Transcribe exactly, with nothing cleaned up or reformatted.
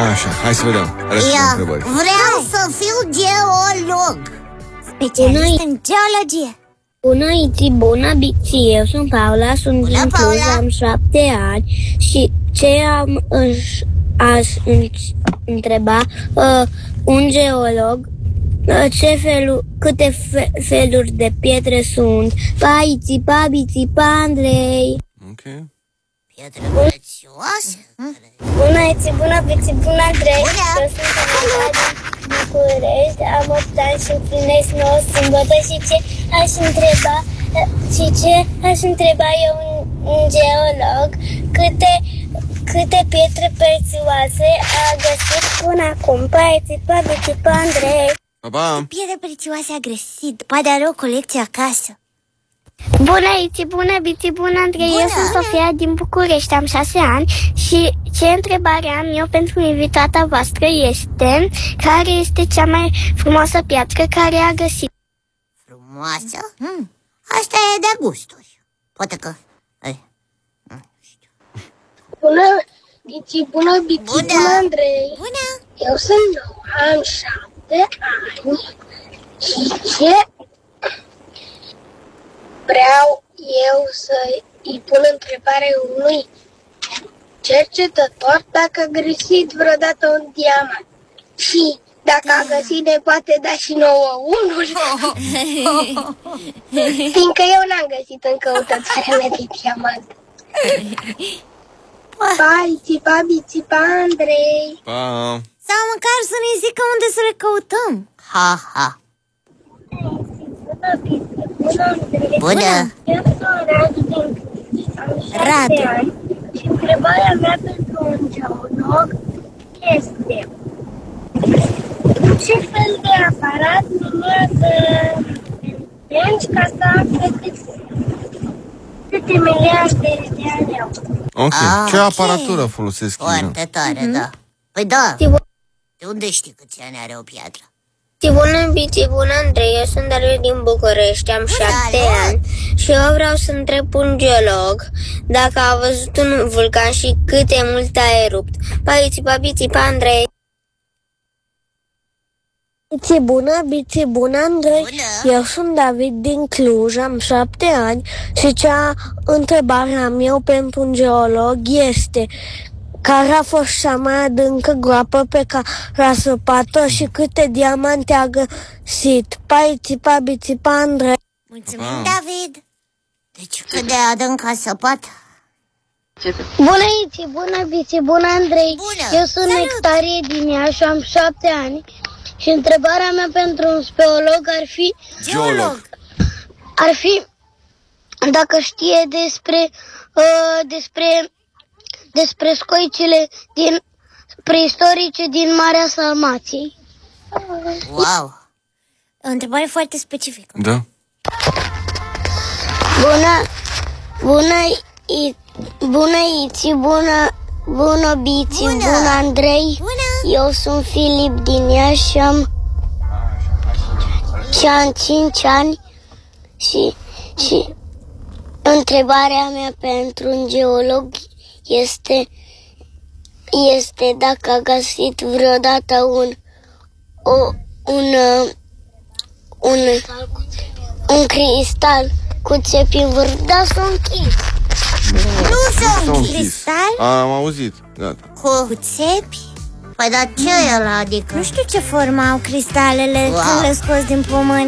Așa, hai să vedem. Eu vreau să fiu geolog, specialist în geologie. Bună, Iti, bună, Biții, eu sunt Paula, sunt bună, din Cluj, am șapte ani și ce am aș întreba uh, un geolog, uh, ce felul, câte fe, feluri de pietre sunt. Pa, Iti, pa, Biții, pa, Andrei. Ok. Pietre prețioase? Bună, Iti, bună, Biții, bună, Andrei. Eu sunt Paula din București, am opt ani și împlinesc nouă sâmbătă și ce aș întreba și ce aș întreba eu un, un geolog câte, câte pietre prețioase a găsit până acum. Pa, Țipa, Bicipa, Andrei. Pa, pa. Pietre prețioase a găsit, poate are o colecție acasă. Bună, Iți, bună, Bici, bună, Andrei. Bună. Eu sunt Sofia din București, am șase ani și ce întrebare am eu pentru invitata voastră este care este cea mai frumoasă piatră care a găsit? Frumoasă? Hmm. Asta e de gusturi. Poate că... Ei. Nu știu. Bună, Bici, bună, Bici, bună, bună, Andrei. Bună. Eu sunt nou, am șapte ani și ce vreau eu să-i pun întrebare unui cercetător dacă a găsit vreodată un diamant și dacă a găsit ne poate da și nouă unul. Fiindcă eu n-am găsit în căutătoarea mea de diamant. Pa, Țipa, Bicipa, Andrei. Pa. Sau măcar să ne zică unde să le căutăm. Ha, ha. Bună. Eu sunt Radu din Cluj, am șapte ani și întrebarea mea pentru un geolog este ce fel de aparat minează lenți ca să afle câte miliarde de ani au. Ok, Ah, ce ok. aparatură folosesc ei? Foarte tare, mm-hmm. da. Păi da, de unde știi câți ani are o piatră? Bună, Bici, bună, Andrei, eu sunt Dario din București, am șapte ani și eu vreau să întreb un geolog dacă a văzut un vulcan și cât de mult a erupt. Pa, Bici, pa, Bici, pa, Andrei. Bici, bună, Bici, bună, Andrei. Bună. Eu sunt David din Cluj, am șapte ani și cea întrebarea mea eu pentru un geolog este care a fost cea mai adâncă groapă pe care a săpat-o și câte diamante a găsit. Pa, Țipa, Bicipa, Andrei. Mulțumim, pa. David. Deci cât de adânc a săpat? Bună, Iți, bună, Bici, bună, Andrei. Bună. Eu sunt Salut. Nectarie din Iași, am șapte ani și întrebarea mea pentru un speolog ar fi Geolog. ar fi dacă știe despre uh, despre despre scoicile din preistorice din Marea Salmației. Wow. O întrebare foarte specifică. Da. Bună, bună, I, bună Iți, bună, bună Bici, bună, bună Andrei. Bună. Eu sunt Filip din Iași și am, și am cinci ani și, și întrebarea mea pentru un geolog este, este dacă a găsit vreodată un, o, un, un, un cristal cu țepi în vârf, dar s-a închis. Nu s-a S-a închis. închis. Cristal? Am auzit, gata. Cu țepi? Păi dar ce e ăla, adică? Nu știu ce formă au cristalele Wow. când le scoți din pământ.